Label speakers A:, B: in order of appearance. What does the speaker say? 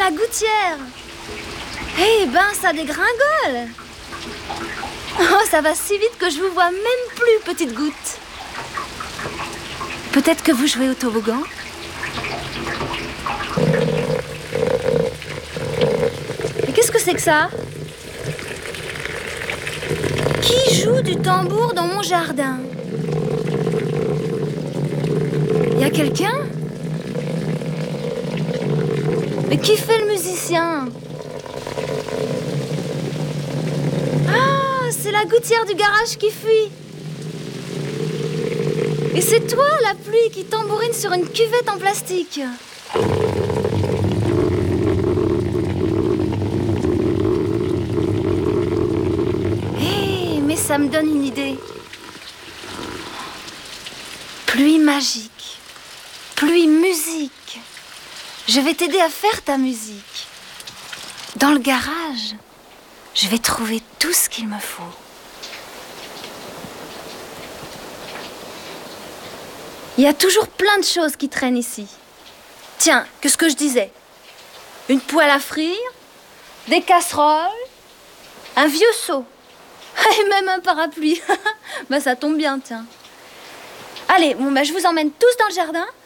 A: la gouttière. Eh ben, ça dégringole. Oh, ça va si vite que je vous vois même plus, petite goutte. Peut-être que vous jouez au toboggan? Mais qu'est-ce que c'est que ça? Qui joue du tambour dans mon jardin? Il y a quelqu'un? Mais qui fait le musicien? Ah, c'est la gouttière du garage qui fuit. Et c'est toi, la pluie, qui tambourine sur une cuvette en plastique. Hé, mais ça me donne une idée. Pluie magique, pluie musique. Je vais t'aider à faire ta musique. Dans le garage, je vais trouver tout ce qu'il me faut. Il y a toujours plein de choses qui traînent ici. Tiens, qu'est-ce que je disais? Une poêle à frire, des casseroles, un vieux seau et même un parapluie. Bah ça tombe bien, tiens. Allez, bon, bah, je vous emmène tous dans le jardin